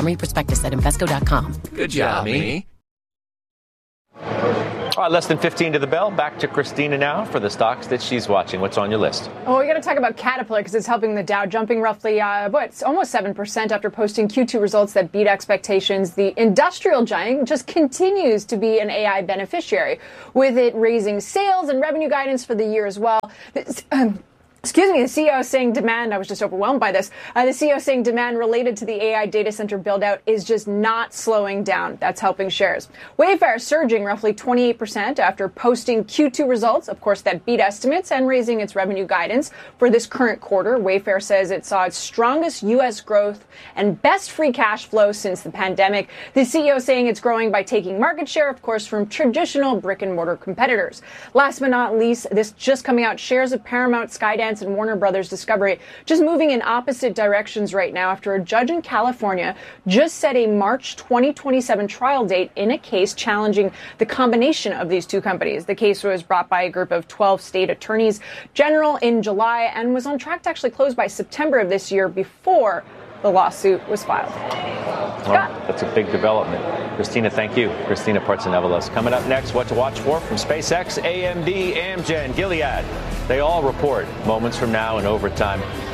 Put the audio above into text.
Summary prospectus at Invesco.com. Good job, Amy. All right, less than 15 to the bell. Back to Christina now for the stocks that she's watching. What's on your list? Oh, we got to talk about Caterpillar because it's helping the Dow, jumping roughly, almost 7% after posting Q2 results that beat expectations. The industrial giant just continues to be an AI beneficiary, with it raising sales and revenue guidance for the year as well. Excuse me, the CEO saying demand, I was just overwhelmed by this. The CEO saying demand related to the AI data center build out is just not slowing down. That's helping shares. Wayfair surging roughly 28% after posting Q2 results, of course, that beat estimates and raising its revenue guidance for this current quarter. Wayfair says it saw its strongest U.S. growth and best free cash flow since the pandemic. The CEO saying it's growing by taking market share, of course, from traditional brick and mortar competitors. Last but not least, this just coming out, shares of Paramount, Skydance, and Warner Brothers Discovery just moving in opposite directions right now after a judge in California just set a March 2027 trial date in a case challenging the combination of these two companies. The case was brought by a group of 12 state attorneys general in July and was on track to actually close by September of this year before the lawsuit was filed. Well, that's a big development. Christina, thank you. Christina Partsinevelos. Coming up next, what to watch for from SpaceX, AMD, Amgen, Gilead. They all report moments from now in overtime.